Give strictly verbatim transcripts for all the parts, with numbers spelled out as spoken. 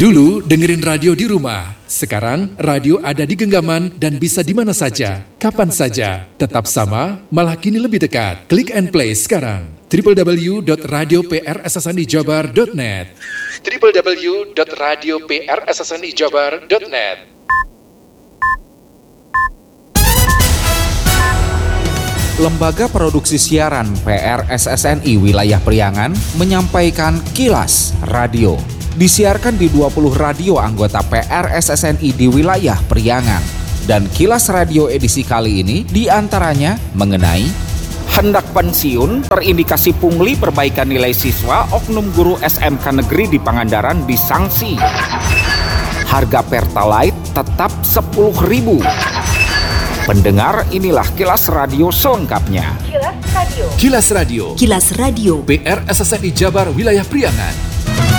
Dulu dengerin radio di rumah, sekarang radio ada di genggaman dan bisa di mana saja, kapan saja. Tetap sama, malah kini lebih dekat. Klik and play sekarang. w w w dot radio p r s s n i jabar dot net w w w dot radio p r s s n i jabar dot net. Lembaga Produksi Siaran P R S S N I Wilayah Priangan menyampaikan Kilas Radio. Disiarkan di dua puluh radio anggota P R S S N I di wilayah Priangan. Dan Kilas Radio edisi kali ini diantaranya mengenai hendak pensiun, terindikasi pungli perbaikan nilai siswa, oknum guru S M K Negeri di Pangandaran disangsi. Harga Pertalite tetap sepuluh ribu. Pendengar, inilah Kilas Radio selengkapnya. Kilas Radio. Kilas Radio. Kilas Radio. P R S S N I Jabar Wilayah Priangan.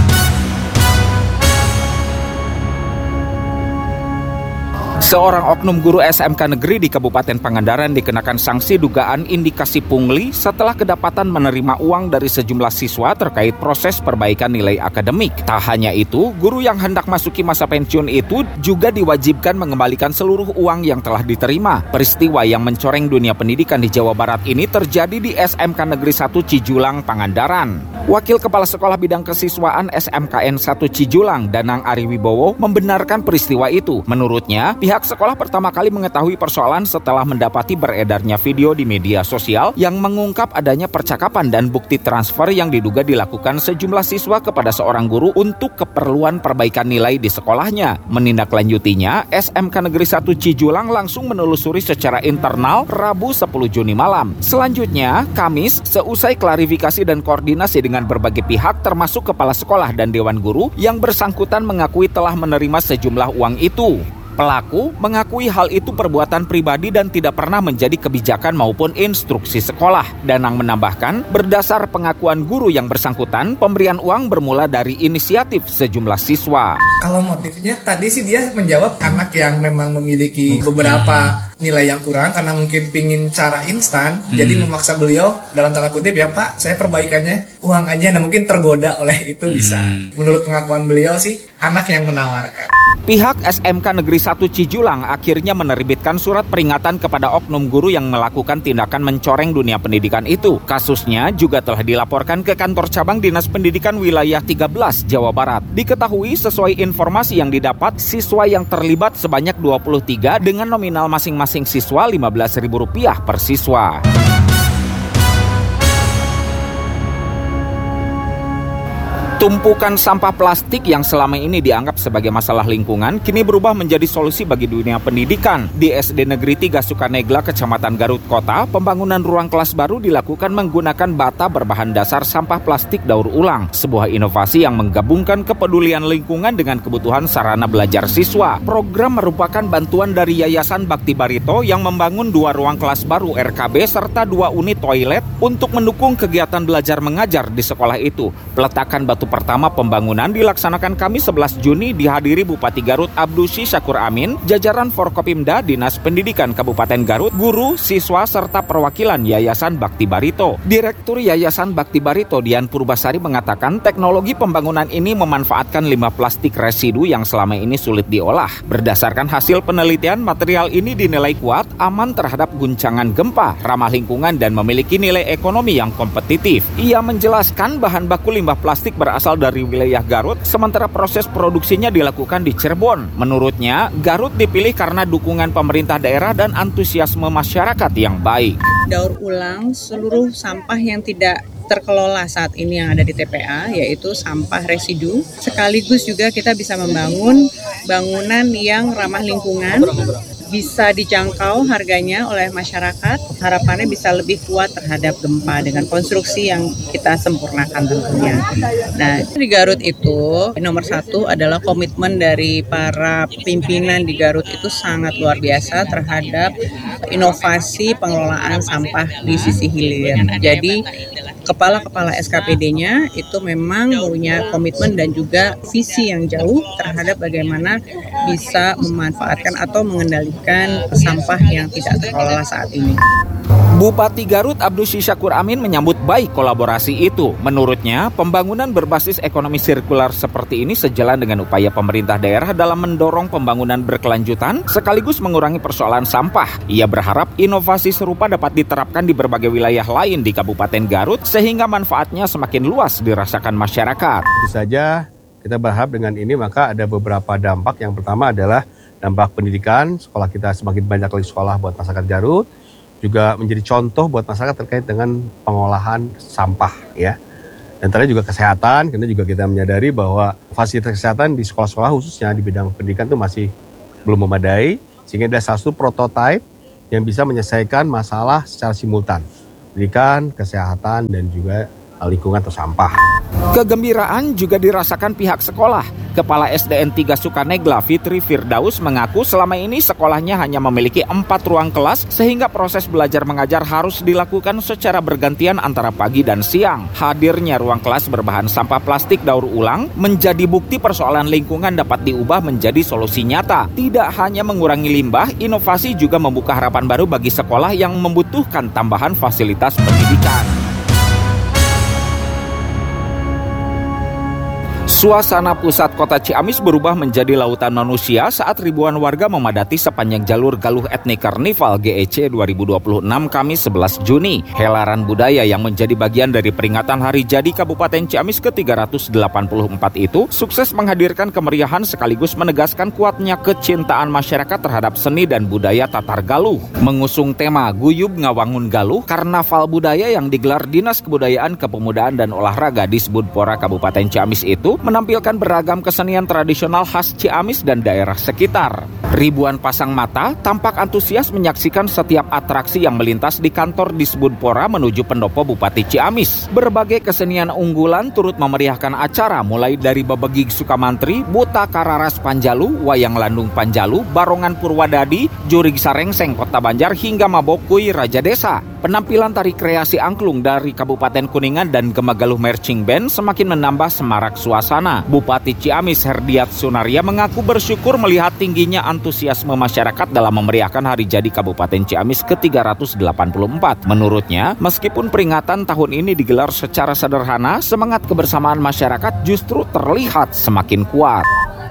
Seorang oknum guru S M K Negeri di Kabupaten Pangandaran dikenakan sanksi dugaan indikasi pungli setelah kedapatan menerima uang dari sejumlah siswa terkait proses perbaikan nilai akademik. Tak hanya itu, guru yang hendak masuki masa pensiun itu juga diwajibkan mengembalikan seluruh uang yang telah diterima. Peristiwa yang mencoreng dunia pendidikan di Jawa Barat ini terjadi di S M K Negeri satu Cijulang, Pangandaran. Wakil Kepala Sekolah Bidang Kesiswaan S M K N satu Cijulang, Danang Ari Wibowo, membenarkan peristiwa itu. Menurutnya, pihak sekolah pertama kali mengetahui persoalan setelah mendapati beredarnya video di media sosial yang mengungkap adanya percakapan dan bukti transfer yang diduga dilakukan sejumlah siswa kepada seorang guru untuk keperluan perbaikan nilai di sekolahnya. Menindaklanjutinya, S M K Negeri satu Cijulang langsung menelusuri secara internal Rabu sepuluh Juni malam. Selanjutnya, Kamis, seusai klarifikasi dan koordinasi dengan berbagai pihak termasuk kepala sekolah dan dewan guru, yang bersangkutan mengakui telah menerima sejumlah uang itu. Pelaku mengakui hal itu perbuatan pribadi dan tidak pernah menjadi kebijakan maupun instruksi sekolah. Danang menambahkan, berdasar pengakuan guru yang bersangkutan, pemberian uang bermula dari inisiatif sejumlah siswa. Kalau motifnya tadi sih dia menjawab anak yang memang memiliki beberapa nilai yang kurang karena mungkin pingin cara instan, hmm. jadi memaksa beliau dalam tanda kutip, ya Pak, saya perbaikannya uang aja. Nah mungkin tergoda oleh itu bisa. Hmm. Menurut pengakuan beliau sih anak yang menawarkan. Pihak S M K Negeri satu Cijulang akhirnya menerbitkan surat peringatan kepada oknum guru yang melakukan tindakan mencoreng dunia pendidikan itu. Kasusnya juga telah dilaporkan ke kantor cabang Dinas Pendidikan Wilayah tiga belas Jawa Barat. Diketahui sesuai informasi yang didapat, siswa yang terlibat sebanyak dua puluh tiga dengan nominal masing-masing siswa lima belas ribu rupiah per siswa. Tumpukan sampah plastik yang selama ini dianggap sebagai masalah lingkungan kini berubah menjadi solusi bagi dunia pendidikan. Di S D Negeri tiga Sukanegla, Kecamatan Garut Kota, pembangunan ruang kelas baru dilakukan menggunakan bata berbahan dasar sampah plastik daur ulang. Sebuah inovasi yang menggabungkan kepedulian lingkungan dengan kebutuhan sarana belajar siswa. Program merupakan bantuan dari Yayasan Bakti Barito yang membangun dua ruang kelas baru R K B serta dua unit toilet untuk mendukung kegiatan belajar mengajar di sekolah itu. Peletakan batu pertama pembangunan dilaksanakan Kamis sebelas Juni dihadiri Bupati Garut Abdusi Syakur Amin, jajaran Forkopimda, Dinas Pendidikan Kabupaten Garut, guru, siswa, serta perwakilan Yayasan Bakti Barito. Direktur Yayasan Bakti Barito Dian Purbasari mengatakan teknologi pembangunan ini memanfaatkan limbah plastik residu yang selama ini sulit diolah. Berdasarkan hasil penelitian, material ini dinilai kuat, aman terhadap guncangan gempa, ramah lingkungan, dan memiliki nilai ekonomi yang kompetitif. Ia menjelaskan bahan baku limbah plastik berasal asal dari wilayah Garut, sementara proses produksinya dilakukan di Cirebon. Menurutnya, Garut dipilih karena dukungan pemerintah daerah dan antusiasme masyarakat yang baik. Daur ulang seluruh sampah yang tidak terkelola saat ini yang ada di T P A, yaitu sampah residu. Sekaligus juga kita bisa membangun bangunan yang ramah lingkungan, bisa dijangkau harganya oleh masyarakat. Harapannya bisa lebih kuat terhadap gempa dengan konstruksi yang kita sempurnakan tentunya. Nah, di Garut itu nomor satu adalah komitmen dari para pimpinan di Garut itu sangat luar biasa terhadap inovasi pengelolaan sampah di sisi hilir. Jadi kepala-kepala S K P D-nya itu memang punya komitmen dan juga visi yang jauh terhadap bagaimana bisa memanfaatkan atau mengendalikan sampah yang tidak terkelola saat ini. Bupati Garut Abdus Syakur Amin menyambut baik kolaborasi itu. Menurutnya, pembangunan berbasis ekonomi sirkular seperti ini sejalan dengan upaya pemerintah daerah dalam mendorong pembangunan berkelanjutan sekaligus mengurangi persoalan sampah. Ia berharap inovasi serupa dapat diterapkan di berbagai wilayah lain di Kabupaten Garut sehingga manfaatnya semakin luas dirasakan masyarakat. Tentu saja kita berharap dengan ini maka ada beberapa dampak. Yang pertama adalah dampak pendidikan, sekolah kita semakin banyak lagi sekolah buat masyarakat Garut. Juga menjadi contoh buat masyarakat terkait dengan pengolahan sampah ya. Dan tadi juga kesehatan, karena juga kita menyadari bahwa fasilitas kesehatan di sekolah-sekolah khususnya di bidang pendidikan itu masih belum memadai, sehingga ada satu prototipe yang bisa menyelesaikan masalah secara simultan. Pendidikan, kesehatan, dan juga lingkungan atau sampah. Kegembiraan juga dirasakan pihak sekolah. Kepala S D N tiga Sukanegla Fitri Firdaus mengaku selama ini sekolahnya hanya memiliki empat ruang kelas sehingga proses belajar mengajar harus dilakukan secara bergantian antara pagi dan siang. Hadirnya ruang kelas berbahan sampah plastik daur ulang menjadi bukti persoalan lingkungan dapat diubah menjadi solusi nyata. Tidak hanya mengurangi limbah, inovasi juga membuka harapan baru bagi sekolah yang membutuhkan tambahan fasilitas pendidikan. Suasana pusat kota Ciamis berubah menjadi lautan manusia saat ribuan warga memadati sepanjang jalur Galuh Etnik Karnival G E C dua ribu dua puluh enam Kamis sebelas Juni. Helaran budaya yang menjadi bagian dari peringatan Hari Jadi Kabupaten Ciamis ke tiga ratus delapan puluh empat itu sukses menghadirkan kemeriahan sekaligus menegaskan kuatnya kecintaan masyarakat terhadap seni dan budaya Tatar Galuh. Mengusung tema Guyub Ngawangun Galuh, karnaval budaya yang digelar Dinas Kebudayaan, Kepemudaan dan Olahraga di Sbudpora Kabupaten Ciamis itu menampilkan beragam kesenian tradisional khas Ciamis dan daerah sekitar. Ribuan pasang mata tampak antusias menyaksikan setiap atraksi yang melintas di kantor di Sbudpora menuju pendopo Bupati Ciamis. Berbagai kesenian unggulan turut memeriahkan acara mulai dari Babegig Sukamantri, Buta Kararas Panjalu, Wayang Landung Panjalu, Barongan Purwadadi, Jurig Sarengseng Kota Banjar hingga Mabokui Raja Desa. Penampilan tari kreasi angklung dari Kabupaten Kuningan dan Gemagaluh Marching Band semakin menambah semarak suasana. Bupati Ciamis Herdiat Sunaria mengaku bersyukur melihat tingginya antusiasme masyarakat dalam memeriahkan Hari Jadi Kabupaten Ciamis ke tiga ratus delapan puluh empat. Menurutnya, meskipun peringatan tahun ini digelar secara sederhana, semangat kebersamaan masyarakat justru terlihat semakin kuat.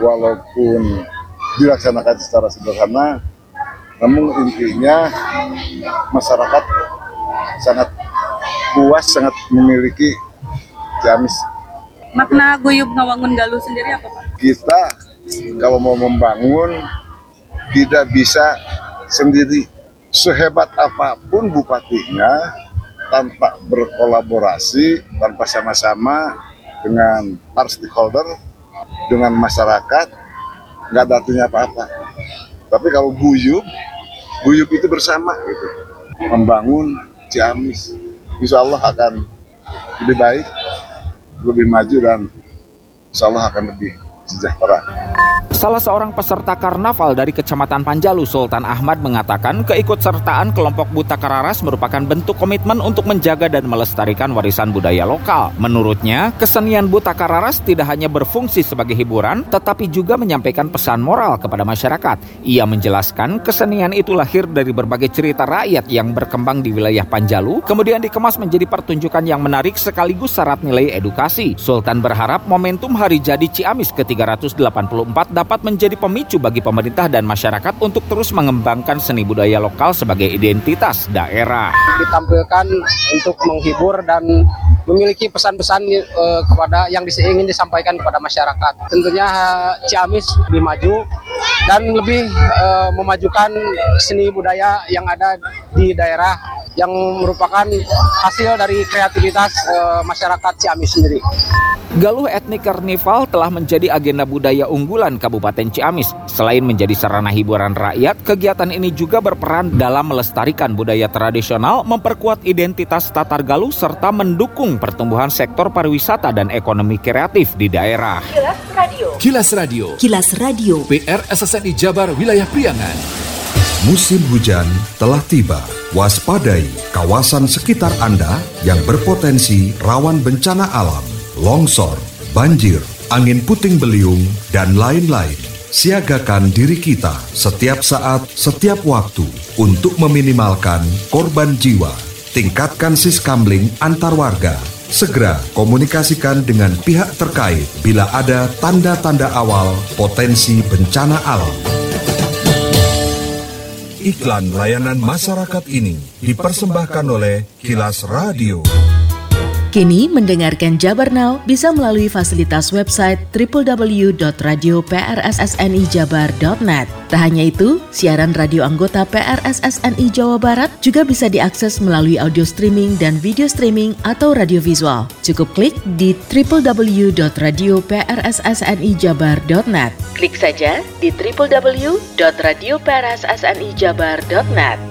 Walaupun dilaksanakan secara sederhana, namun intinya masyarakat sangat puas, sangat memiliki Ciamis. Makna Guyub Ngawangun Galuh sendiri apa Pak? Kita kalau mau membangun tidak bisa sendiri. Sehebat apapun bupatinya, tanpa berkolaborasi, tanpa sama-sama dengan para stakeholder, dengan masyarakat, nggak ada artinya apa-apa. Tapi kalau guyub, guyub itu bersama gitu, membangun Ciamis, insya Allah akan lebih baik, lebih maju dan insya Allah akan lebih sejahtera. Salah seorang peserta karnaval dari Kecamatan Panjalu, Sultan Ahmad, mengatakan keikutsertaan kelompok Buta Kararas merupakan bentuk komitmen untuk menjaga dan melestarikan warisan budaya lokal. Menurutnya, kesenian Buta Kararas tidak hanya berfungsi sebagai hiburan, tetapi juga menyampaikan pesan moral kepada masyarakat. Ia menjelaskan kesenian itu lahir dari berbagai cerita rakyat yang berkembang di wilayah Panjalu, kemudian dikemas menjadi pertunjukan yang menarik sekaligus syarat nilai edukasi. Sultan berharap momentum Hari Jadi Ciamis ke tiga ratus delapan puluh empat dapat menjadi pemicu bagi pemerintah dan masyarakat untuk terus mengembangkan seni budaya lokal sebagai identitas daerah. Ditampilkan untuk menghibur dan memiliki pesan-pesan uh, kepada yang ingin disampaikan kepada masyarakat. Tentunya uh, Ciamis lebih maju dan lebih uh, memajukan seni budaya yang ada di daerah yang merupakan hasil dari kreativitas uh, masyarakat Ciamis sendiri. Galuh Etnik Karnival telah menjadi agenda budaya unggulan Kabupaten Ciamis. Selain menjadi sarana hiburan rakyat, kegiatan ini juga berperan dalam melestarikan budaya tradisional, memperkuat identitas Tatar Galuh, serta mendukung pertumbuhan sektor pariwisata dan ekonomi kreatif di daerah. Kilas Radio. Kilas Radio. Kilas Radio. P R S S N I Jabar Wilayah Priangan. Musim hujan telah tiba. Waspadai kawasan sekitar Anda yang berpotensi rawan bencana alam, longsor, banjir, angin puting beliung, dan lain-lain. Siagakan diri kita setiap saat, setiap waktu untuk meminimalkan korban jiwa. Tingkatkan siskamling antar warga. Segera komunikasikan dengan pihak terkait bila ada tanda-tanda awal potensi bencana alam. Iklan layanan masyarakat ini dipersembahkan oleh Kilas Radio. Kini mendengarkan Jabar Now bisa melalui fasilitas website double-u double-u double-u dot radio p r s s n i jabar dot net. Tak hanya itu, siaran radio anggota P R S S N I Jawa Barat juga bisa diakses melalui audio streaming dan video streaming atau radio visual. Cukup klik di double-u double-u double-u dot radio p r s s n i jabar dot net. Klik saja di double-u double-u double-u dot radio p r s s n i jabar dot net.